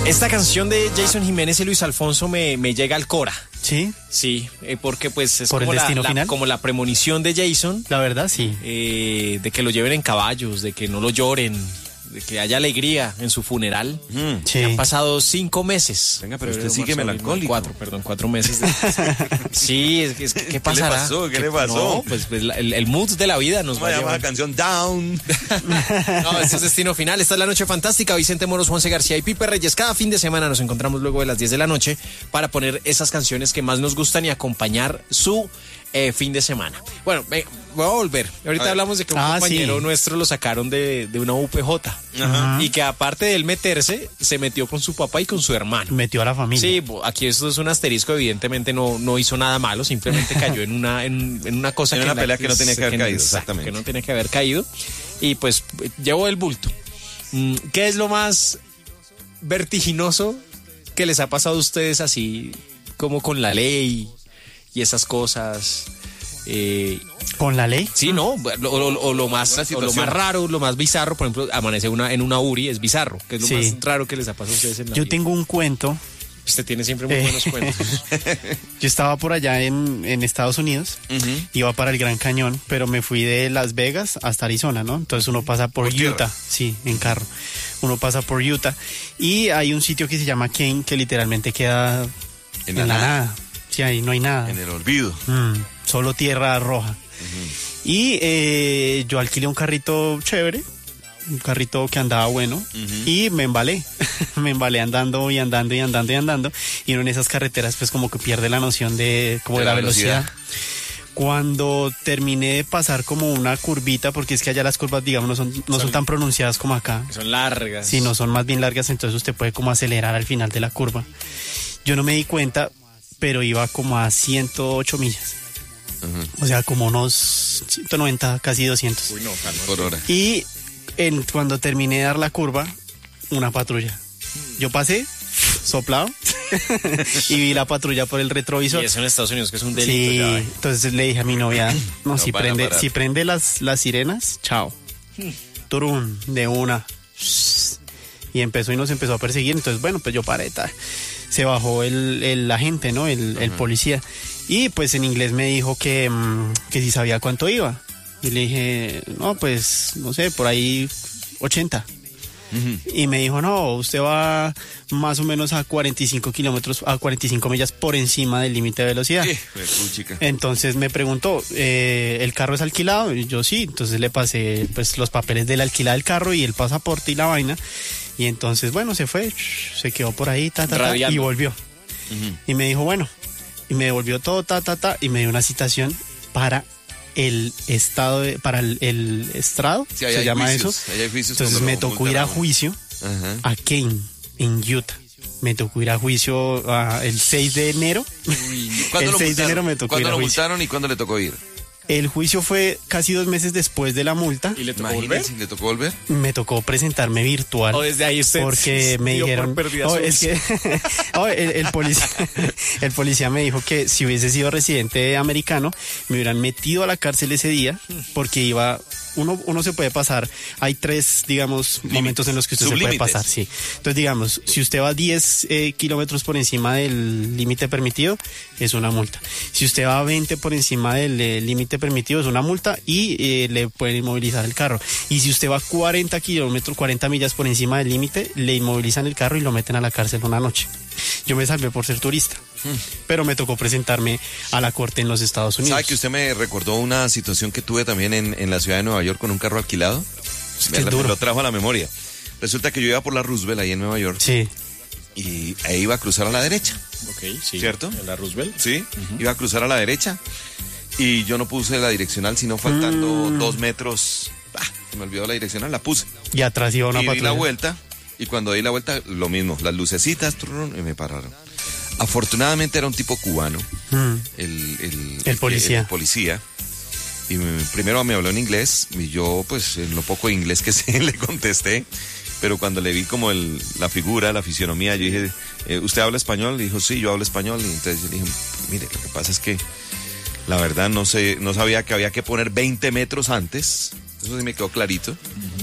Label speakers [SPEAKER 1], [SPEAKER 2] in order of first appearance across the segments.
[SPEAKER 1] Esta canción de Jason Jiménez y Luis Alfonso me llega al cora.
[SPEAKER 2] ¿Sí?
[SPEAKER 1] Sí, porque pues es
[SPEAKER 2] ¿Por
[SPEAKER 1] como
[SPEAKER 2] el destino final?
[SPEAKER 1] como la premonición de Jason.
[SPEAKER 2] La verdad, sí.
[SPEAKER 1] De que lo lleven en caballos, de que no lo lloren, de que haya alegría en su funeral.
[SPEAKER 2] Sí.
[SPEAKER 1] Han pasado 5 meses.
[SPEAKER 3] Venga, pero usted sigue melancólico.
[SPEAKER 1] 4 meses. Sí, es que ¿qué pasará?
[SPEAKER 3] ¿Qué le pasó?
[SPEAKER 1] No, pues el mood de la vida nos
[SPEAKER 3] ¿Cómo
[SPEAKER 1] va a
[SPEAKER 3] llama
[SPEAKER 1] llevar.
[SPEAKER 3] la canción? Down.
[SPEAKER 1] No, este es Destino Final. Esta es La Noche Fantástica. Vicente Moros, Juanse García y Pipe Reyes. Cada fin de semana nos encontramos luego de las 10 de la noche para poner esas canciones que más nos gustan y acompañar su fin de semana. Bueno, voy a volver. Ahorita hablamos de que un compañero nuestro lo sacaron de una UPJ.
[SPEAKER 3] Ajá.
[SPEAKER 1] Y que aparte de él meterse, se metió con su papá y con su hermano.
[SPEAKER 2] Metió a la familia.
[SPEAKER 1] Sí, aquí esto es un asterisco, evidentemente no hizo nada malo, simplemente cayó en una cosa
[SPEAKER 3] en una pelea que no tenía que haber caído,
[SPEAKER 1] exactamente. Que no tenía que haber caído, y pues llevó el bulto. ¿Qué es lo más vertiginoso que les ha pasado a ustedes así como con la ley y esas cosas?
[SPEAKER 2] ¿Con la ley?
[SPEAKER 1] Sí, ¿no? O lo más raro, lo más bizarro, por ejemplo, amanece en una URI, es bizarro. ¿Qué es lo más raro que les ha pasado a ustedes en la vida?
[SPEAKER 2] Yo tengo un cuento.
[SPEAKER 1] Usted tiene siempre muy buenos cuentos.
[SPEAKER 2] Yo estaba por allá en Estados Unidos, iba para el Gran Cañón, pero me fui de Las Vegas hasta Arizona, ¿no? Entonces uno pasa por Utah, sí, en carro. Uno pasa por Utah y hay un sitio que se llama Kane, que literalmente queda en la nada. Sí, ahí no hay nada.
[SPEAKER 3] En el olvido.
[SPEAKER 2] Solo tierra roja. Y yo alquilé un carrito chévere, un carrito que andaba bueno, y me embalé. Me embalé andando y andando y andando y andando. Y uno en esas carreteras pues como que pierde la noción de la velocidad. Cuando terminé de pasar como una curvita, porque es que allá las curvas, digamos, no son tan pronunciadas como acá.
[SPEAKER 1] Son largas.
[SPEAKER 2] Sí, no son más bien largas, entonces usted puede como acelerar al final de la curva. Yo no me di cuenta, pero iba como a 108 millas. O sea, como unos 190, casi 200.
[SPEAKER 1] Uy, no,
[SPEAKER 3] por hora.
[SPEAKER 2] Y cuando terminé de dar la curva, una patrulla. Yo pasé, soplado, y vi la patrulla por el retrovisor.
[SPEAKER 1] Y eso en Estados Unidos, que es un delito.
[SPEAKER 2] Sí,
[SPEAKER 1] ya,
[SPEAKER 2] entonces le dije a mi novia, no, si prende las sirenas, chao. Turun, de una. Y nos empezó a perseguir, entonces bueno, pues yo paré, se bajó el agente, ¿no? El policía. Y pues en inglés me dijo que si sabía cuánto iba. Y le dije, no, pues, no sé, por ahí 80. Y me dijo, no, usted va más o menos a 45 millas por encima del límite de velocidad. Entonces me preguntó, ¿el carro es alquilado? Y yo sí, entonces le pasé pues los papeles de la alquilada del carro y el pasaporte y la vaina. Y entonces, bueno, se fue, se quedó por ahí, y volvió. Y me dijo, bueno, y me devolvió todo, y me dio una citación para el estrado,
[SPEAKER 3] sí,
[SPEAKER 2] se llama
[SPEAKER 3] juicios,
[SPEAKER 2] eso. Entonces me tocó ir a juicio a Kane, en Utah. Me tocó ir a juicio el 6 de enero.
[SPEAKER 3] El 6
[SPEAKER 2] de enero me tocó ir a juicio.
[SPEAKER 3] ¿Cuándo lo multaron y cuándo le tocó ir?
[SPEAKER 2] El juicio fue casi 2 meses después de la multa.
[SPEAKER 1] ¿Y le tocó volver?
[SPEAKER 3] ¿Le tocó volver?
[SPEAKER 2] Me tocó presentarme virtual.
[SPEAKER 1] Desde ahí usted
[SPEAKER 2] porque me dijeron, es que el policía me dijo que si hubiese sido residente americano, me hubieran metido a la cárcel ese día, porque uno se puede pasar, hay 3, digamos, momentos en los que usted se puede pasar, sí. Entonces, digamos, si usted va 10 kilómetros por encima del límite permitido, es una multa. Si usted va 20 por encima del límite permitido, es una multa y le pueden inmovilizar el carro. Y si usted va 40 millas por encima del límite, le inmovilizan el carro y lo meten a la cárcel una noche. Yo me salvé por ser turista, pero me tocó presentarme a la corte en los Estados Unidos.
[SPEAKER 3] ¿Sabe que usted me recordó una situación que tuve también en la ciudad de Nueva York con un carro alquilado? Me lo trajo a la memoria. Resulta que yo iba por la Roosevelt ahí en Nueva York.
[SPEAKER 2] Sí.
[SPEAKER 3] Y ahí iba a cruzar a la derecha.
[SPEAKER 1] Ok, sí.
[SPEAKER 3] ¿Cierto?
[SPEAKER 1] ¿En la Roosevelt?
[SPEAKER 3] Sí, iba a cruzar a la derecha. Y yo no puse la direccional, sino faltando 2 metros. Se me olvidó la direccional, la puse.
[SPEAKER 2] Y atrás iba una patrulla.
[SPEAKER 3] Y di la vuelta. Y cuando di la vuelta, lo mismo, las lucecitas, y me pararon. Afortunadamente era un tipo cubano, el
[SPEAKER 2] policía.
[SPEAKER 3] El policía. Y primero me habló en inglés, y yo, pues, en lo poco inglés que sé, le contesté. Pero cuando le vi como la figura, la fisionomía, yo dije, ¿usted habla español? Y dijo, sí, yo hablo español. Y entonces yo le dije, mire, lo que pasa es que la verdad no sabía que había que poner 20 metros antes. Eso sí me quedó clarito.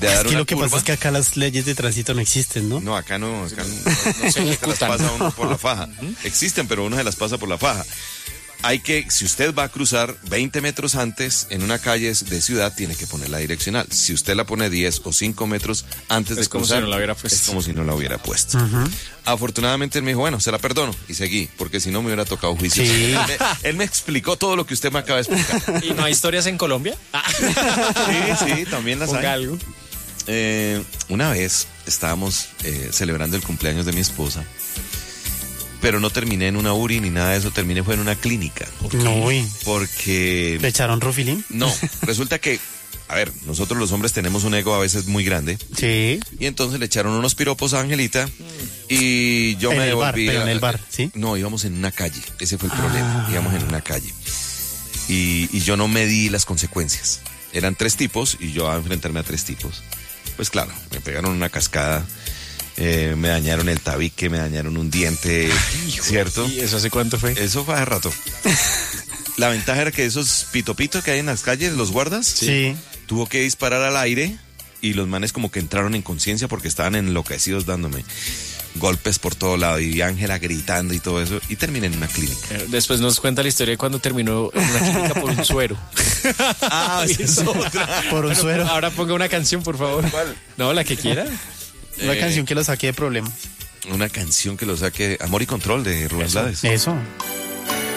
[SPEAKER 3] dar
[SPEAKER 2] Es que
[SPEAKER 3] una
[SPEAKER 2] lo que
[SPEAKER 3] curva.
[SPEAKER 2] pasa es que acá las leyes de tránsito no existen, ¿no?
[SPEAKER 3] No, acá no se las pasa uno por la faja. Existen, pero uno se las pasa por la faja. Hay que, si usted va a cruzar 20 metros antes en una calle de ciudad, tiene que poner la direccional. Si usted la pone 10 o 5 metros antes de
[SPEAKER 1] como
[SPEAKER 3] cruzar,
[SPEAKER 1] si no la hubiera puesto.
[SPEAKER 3] es como si no la hubiera puesto. Afortunadamente él me dijo, bueno, se la perdono, y seguí, porque si no me hubiera tocado juicio.
[SPEAKER 2] Sí.
[SPEAKER 3] Él me explicó todo lo que usted me acaba de explicar.
[SPEAKER 1] ¿Y no hay historias en Colombia?
[SPEAKER 3] Sí, también las
[SPEAKER 1] Ponga
[SPEAKER 3] hay.
[SPEAKER 1] algo.
[SPEAKER 3] Una vez estábamos celebrando el cumpleaños de mi esposa, pero no terminé en una URI ni nada de eso, terminé fue en una clínica.
[SPEAKER 2] No, uy.
[SPEAKER 3] Porque...
[SPEAKER 2] ¿Le echaron Rufilín?
[SPEAKER 3] No, resulta que, a ver, nosotros los hombres tenemos un ego a veces muy grande,
[SPEAKER 2] Sí.
[SPEAKER 3] y entonces le echaron unos piropos a Angelita, y yo
[SPEAKER 2] En
[SPEAKER 3] me
[SPEAKER 2] el bar,
[SPEAKER 3] devolví.
[SPEAKER 2] pero en el bar, ¿sí?
[SPEAKER 3] No, íbamos en una calle, ese fue el problema, íbamos en una calle. Y yo no medí las consecuencias. Eran 3 tipos, y yo a enfrentarme a 3 tipos. Pues claro, me pegaron una cascada, me dañaron el tabique, me dañaron un diente, ¿cierto?
[SPEAKER 1] ¿Y eso hace cuánto fue?
[SPEAKER 3] Eso fue hace rato. La ventaja era que esos pito que hay en las calles, los guardas,
[SPEAKER 2] Sí.
[SPEAKER 3] tuvo que disparar al aire y los manes como que entraron en conciencia porque estaban enloquecidos dándome golpes por todo lado y Ángela gritando y todo eso, y terminé en una clínica.
[SPEAKER 1] Después nos cuenta la historia de cuando terminó en una clínica por un suero.
[SPEAKER 3] Ah, esa es otra.
[SPEAKER 2] Por un suero.
[SPEAKER 1] Ahora ponga una canción, por favor.
[SPEAKER 3] ¿Cuál?
[SPEAKER 1] No, la que quiera.
[SPEAKER 2] Una canción que lo saque de problemas.
[SPEAKER 3] Una canción que lo saque, Amor y Control de Rubén Blades.
[SPEAKER 2] Eso.